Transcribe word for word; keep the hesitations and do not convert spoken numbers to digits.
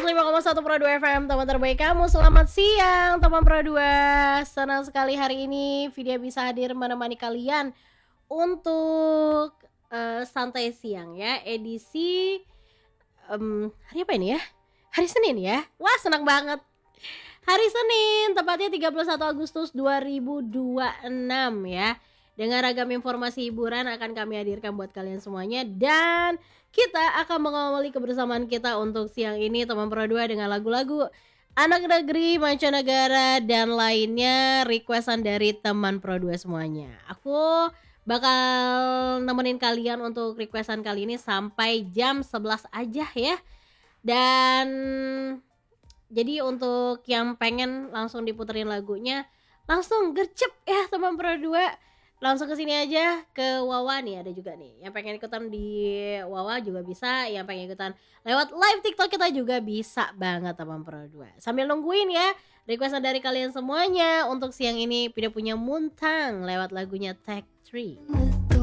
lima koma satu Pro dua F M, teman terbaik kamu. Selamat siang teman Pro dua. Senang sekali hari ini Vidya bisa hadir menemani kalian untuk uh, santai siang ya. Edisi um, hari apa ini ya? Hari Senin ya. Wah, senang banget. Hari Senin, tepatnya tiga puluh satu Agustus dua ribu dua puluh enam ya. Dengan ragam informasi hiburan akan kami hadirkan buat kalian semuanya. Dan kita akan mengawali kebersamaan kita untuk siang ini teman Pro dua dengan lagu-lagu anak negeri, mancanegara, dan lainnya requestan dari teman Pro dua semuanya. Aku bakal nemenin kalian untuk requestan kali ini sampai jam sebelas aja ya. Dan jadi untuk yang pengen langsung diputerin lagunya, langsung gercep ya teman Pro dua. Langsung ke sini aja ke Wawa nih, ada juga nih yang pengen ikutan di Wawa juga bisa, yang pengen ikutan lewat live TikTok kita juga bisa banget teman Pro dua. Sambil nungguin ya requestan dari kalian semuanya untuk siang ini, Pida punya Muntang lewat lagunya Take Three.